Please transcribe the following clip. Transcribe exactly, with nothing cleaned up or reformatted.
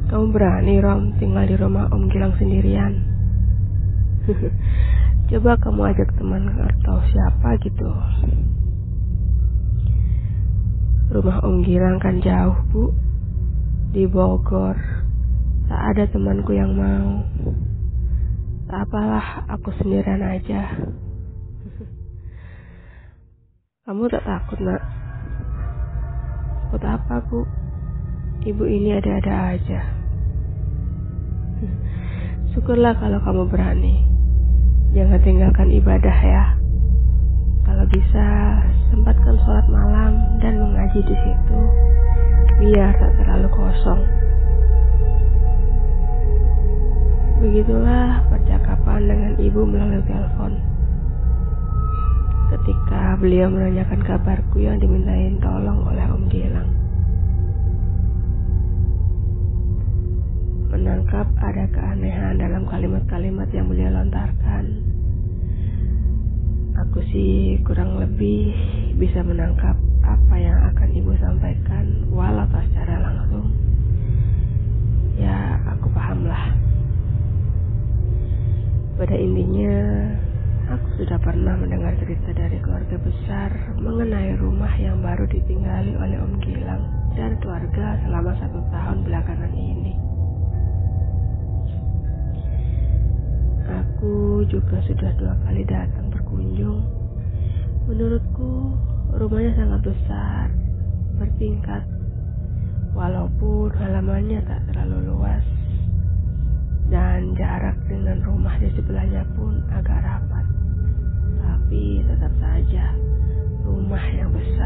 Kamu berani, Rom, tinggal di rumah Om Gilang sendirian? Coba kamu ajak teman atau siapa gitu. Rumah Om Gilang kan jauh, Bu. Di Bogor. Tak ada temanku yang mau. Tak apalah, aku sendirian aja. Kamu tak takut, Nak? Takut apa, Bu? Ibu ini ada-ada aja. Syukurlah kalau kamu berani. Jangan tinggalkan ibadah ya. Kalau bisa, sempatkan sholat malam dan mengaji di situ, biar tak terlalu kosong. Begitulah percakapan dengan ibu melalui telepon. Ketika beliau menanyakan kabarku yang dimintain tolong oleh Om Gilang. Menangkap ada keanehan dalam kalimat-kalimat yang beliau lontarkan. Aku sih kurang lebih bisa menangkap apa yang akan ibu sampaikan, walau tak secara langsung. Ya, aku pahamlah. Pada intinya, aku sudah pernah mendengar cerita dari keluarga besar mengenai rumah yang baru ditinggali oleh Om Gilang dan keluarga selama satu tahun belakangan ini. Aku juga sudah dua kali datang berkunjung. Menurutku rumahnya sangat besar, bertingkat, walaupun halamannya tak terlalu luas, dan jarak dengan rumah di sebelahnya pun agak rapat. Tapi tetap saja rumah yang besar